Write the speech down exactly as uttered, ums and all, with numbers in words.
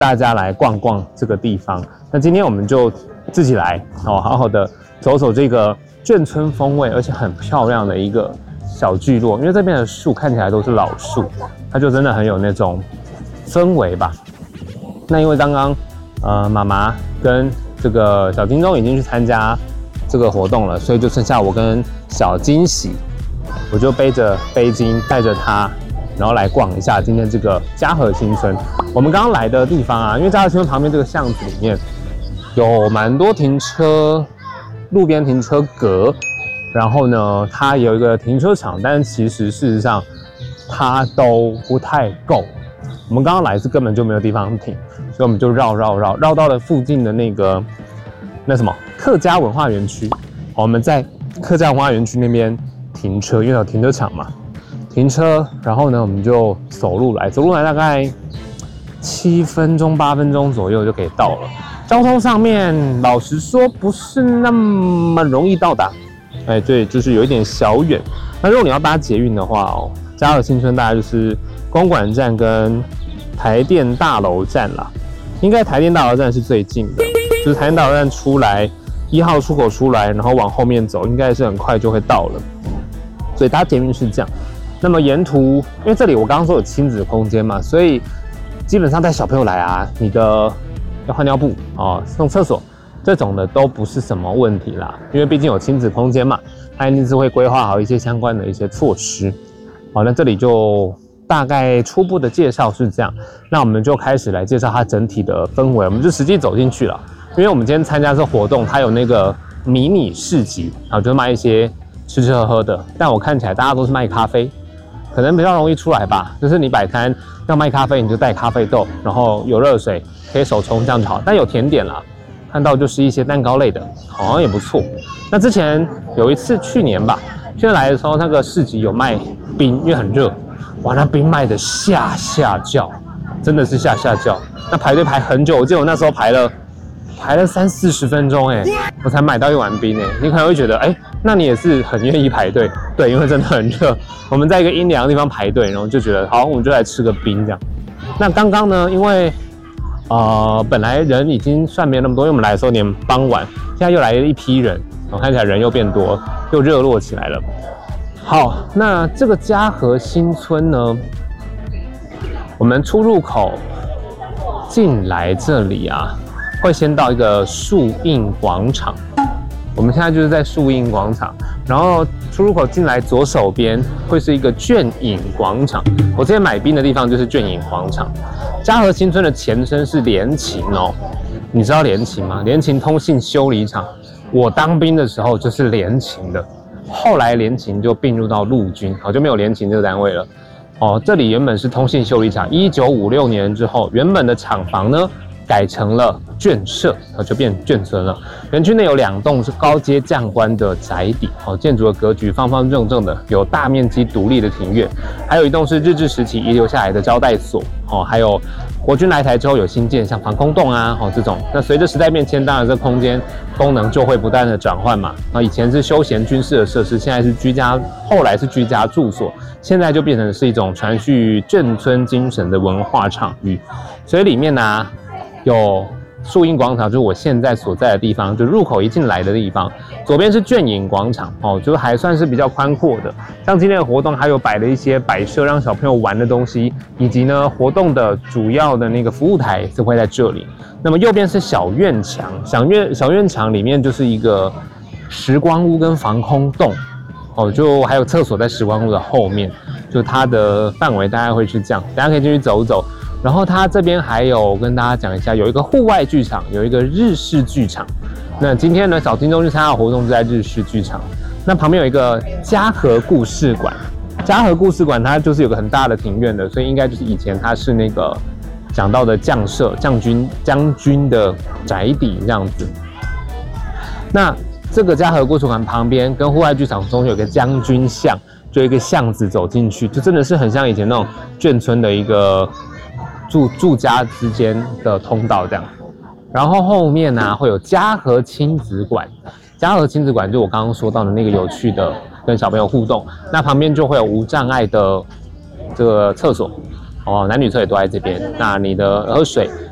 大家来逛逛这个地方。那今天我们就自己来哦，好好的走走这个眷村风味，而且很漂亮的一个小聚落。因为这边的树看起来都是老树，它就真的很有那种氛围吧。那因为刚刚呃妈妈跟这个小金钟已经去参加这个活动了，所以就剩下我跟小惊喜，我就背着背巾带着他，然后来逛一下今天这个嘉禾新村。我们刚刚来的地方啊，因为嘉禾新村旁边这个巷子里面有蛮多停车，路边停车格，然后呢，它有一个停车场，但其实事实上它都不太够。我们刚刚来是根本就没有地方停，所以我们就绕绕绕绕到了附近的那个那什么客家文化园区。我们在客家文化园区那边停车，因为有停车场嘛。停车，然后呢，我们就走路来，走路来大概七分钟、八分钟左右就可以到了。交通上面，老实说不是那么容易到达，哎，对，就是有一点小远。那如果你要搭捷运的话哦，嘉禾新村大概就是公馆站跟台电大楼站啦，应该台电大楼站是最近的，就是台电大楼站出来一号出口出来，然后往后面走，应该是很快就会到了。所以搭捷运是这样。那么沿途，因为这里我刚刚说有亲子空间嘛，所以基本上带小朋友来啊，你的要换尿布哦，上厕所这种的都不是什么问题啦，因为毕竟有亲子空间嘛，它一定是会规划好一些相关的一些措施。好，那这里就大概初步的介绍是这样，那我们就开始来介绍它整体的氛围，我们就实际走进去了，因为我们今天参加这活动，它有那个迷你市集，然后就卖一些吃吃喝喝的，但我看起来大家都是卖咖啡。可能比较容易出来吧，就是你摆摊要卖咖啡，你就带咖啡豆，然后有热水可以手冲这样就好。但有甜点啦，看到就是一些蛋糕类的，好像也不错。那之前有一次去年吧，去年来的时候那个市集有卖冰，因为很热，哇，那冰卖的下下叫，真的是下下叫。那排队排很久，我记得我那时候排了排了三四十分钟，哎，我才买到一碗冰，哎，你可能会觉得，哎，那你也是很愿意排队，对，因为真的很热。我们在一个阴凉的地方排队，然后就觉得好，我们就来吃个冰这样。那刚刚呢，因为呃本来人已经算没有那么多，因为我们来的时候连傍晚，现在又来了一批人，然后看起来人又变多，又热络起来了。好，那这个嘉禾新村呢，我们出入口进来这里啊，会先到一个树荫广场。我们现在就是在树荫广场，然后出入口进来左手边会是一个倦饮广场。我之前买冰的地方就是倦饮广场。嘉禾新村的前身是联勤哦，你知道联勤吗？联勤通信修理厂，我当兵的时候就是联勤的，后来联勤就并入到陆军，好就没有联勤这个单位了。哦，这里原本是通信修理厂，一九五六年之后，原本的厂房呢改成了眷舍，就变眷村了。园区内有两栋是高阶将官的宅邸，哦，建筑的格局方方正正的，有大面积独立的庭院，还有一栋是日治时期遗留下来的招待所，哦，还有国军来台之后有新建像防空洞啊，哦这种。那随着时代变迁，当然这空间功能就会不断的转换嘛。啊，以前是休闲军事的设施，现在是居家，后来是居家住所，现在就变成是一种传续眷村精神的文化场域。所以里面呢、啊。有树荫广场，就是我现在所在的地方，就入口一进来的地方。左边是倦饮广场，哦，就还算是比较宽阔的。像今天的活动，还有摆了一些摆设让小朋友玩的东西，以及呢活动的主要的那个服务台是会在这里。那么右边是小院墙，小院小院墙里面就是一个时光屋跟防空洞，哦，就还有厕所在时光屋的后面，就它的范围大概会是这样，大家可以进去走走。然后它这边还有跟大家讲一下，有一个户外剧场，有一个日式剧场。那今天呢，小金钟去参加的活动就在日式剧场。那旁边有一个嘉禾故事馆，嘉禾故事馆它就是有个很大的庭院的，所以应该就是以前它是那个讲到的将舍、将军、将军的宅邸这样子。那这个嘉禾故事馆旁边跟户外剧场中有一个将军巷，就一个巷子走进去，就真的是很像以前那种眷村的一个。住住家之间的通道这样，然后后面呢、啊、会有嘉禾亲子馆，嘉禾亲子馆就我刚刚说到的那个有趣的跟小朋友互动，那旁边就会有无障碍的这个厕所哦，男女厕也都在这边。那你的喝水